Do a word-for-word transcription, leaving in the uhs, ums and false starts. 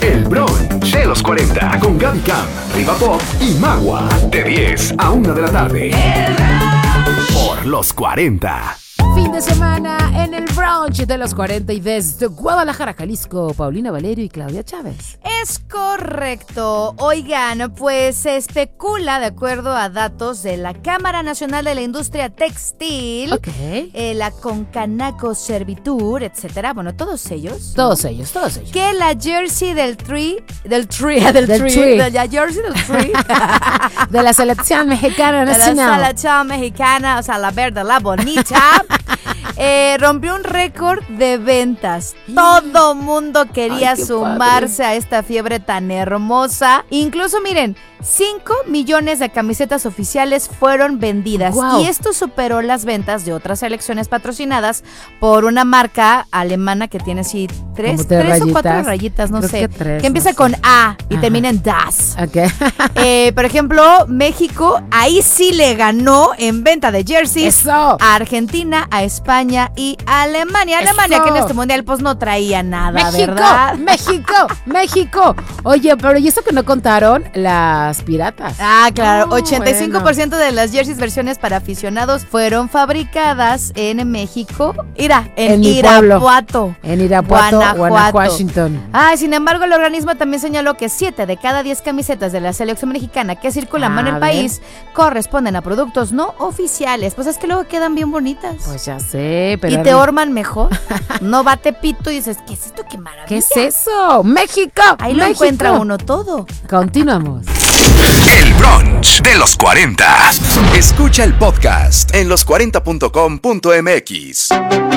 El brunch de los cuarenta con Gaby Cam, Riva Pop y Magua. De diez a una de la tarde. Por los cuarenta. Fin de semana en el brunch de los cuarenta y desde Guadalajara, Jalisco, Paulina Valerio y Claudia Chávez. Es correcto. Oigan, pues se especula, de acuerdo a datos de la Cámara Nacional de la Industria Textil, Ok. eh, la Concanaco Servitur, etcétera, bueno, todos ellos. Todos ellos, todos ellos. Que la jersey del Tree, del Tree, del, Del tree, Tree. de la jersey del Tree, De la selección mexicana de la nacional. selección mexicana, o sea, la verde, la bonita, eh, rompió un récord de ventas. Todo mundo quería Ay, qué sumarse a esta fiebre tan hermosa. Incluso, miren, cinco millones de camisetas oficiales fueron vendidas. Wow. Y esto superó las ventas de otras selecciones patrocinadas por una marca alemana que tiene así tres, Como tres tres o cuatro rayitas. rayitas, no Creo sé. que tres, que empieza no con sé. A y Ajá. termina en Das. Ok. Eh, por ejemplo, México, ahí sí le ganó en venta de jerseys Eso. a Argentina, a España y a Alemania. Alemania Eso. que en este mundial pues no traía nada, México, ¿verdad? México, México. Oye, pero ¿y eso que no contaron? Las piratas. Ah, claro, Oh, ochenta y cinco por ciento de las jerseys versiones para aficionados fueron fabricadas en México. Mira, en, En mi pueblo. Irapuato. En Irapuato, Guanajuato. Washington. Ah, sin embargo, el organismo también señaló que siete de cada diez camisetas de la selección mexicana que circulan A en el ver. país corresponden a productos no oficiales. Pues es que luego quedan bien bonitas. Pues ya sé, pero... y te orman mejor. No va Tepito y dices, ¿qué es esto? ¡Qué maravilla! ¿Qué es eso? ¡México! Ahí lo México. encuentra uno todo. Continuamos. El brunch de los cuarenta. Escucha el podcast en los cuarenta punto com punto m x.